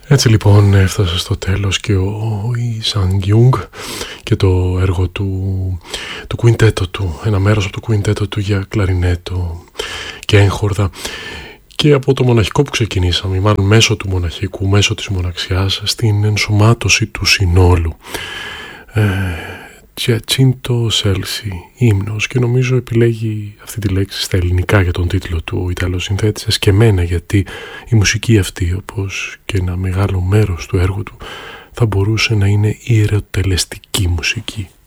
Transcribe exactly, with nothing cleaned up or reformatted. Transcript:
Έτσι λοιπόν έφτασε στο τέλος και ο Ισαν Γιούγκ και το έργο του, του κουιντέτο του, ένα μέρος από το κουιντέτο του για κλαρινέτο και έγχορδα. Και από το μοναχικό που ξεκινήσαμε, μάλλον μέσω του μοναχικού, μέσω της μοναξιάς, στην ενσωμάτωση του συνόλου. Τζιατσίντο Σέλσι, ύμνος, και νομίζω επιλέγει αυτή τη λέξη στα ελληνικά για τον τίτλο του ο Ιταλός συνθέτης εσκεμμένα, γιατί η μουσική αυτή, όπως και ένα μεγάλο μέρος του έργου του, θα μπορούσε να είναι ιεροτελεστική μουσική.